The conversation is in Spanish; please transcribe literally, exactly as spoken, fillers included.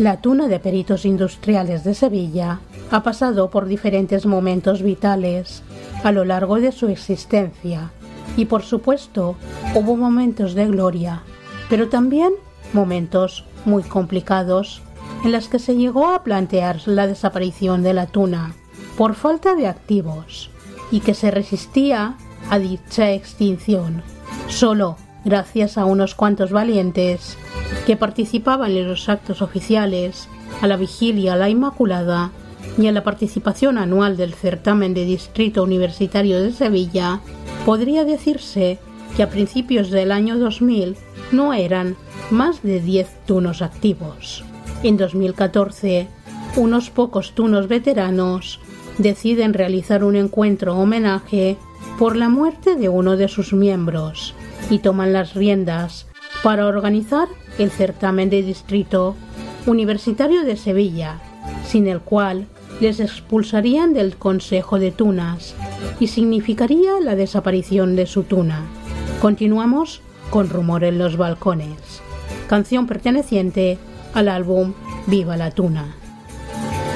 La Tuna de Peritos Industriales de Sevilla ha pasado por diferentes momentos vitales a lo largo de su existencia y, por supuesto, hubo momentos de gloria, pero también momentos muy complicados en los que se llegó a plantear la desaparición de la tuna por falta de activos y que se resistía a dicha extinción solo gracias a unos cuantos valientes que participaban en los actos oficiales, a la vigilia a la Inmaculada y a la participación anual del certamen de Distrito Universitario de Sevilla. Podría decirse que a principios del año dos mil no eran más de diez tunos activos. En dos mil catorce, unos pocos tunos veteranos deciden realizar un encuentro homenaje por la muerte de uno de sus miembros y toman las riendas para organizar el certamen de Distrito Universitario de Sevilla, sin el cual les expulsarían del Consejo de Tunas y significaría la desaparición de su tuna. Continuamos con Rumor en los Balcones, canción perteneciente al álbum Viva la Tuna.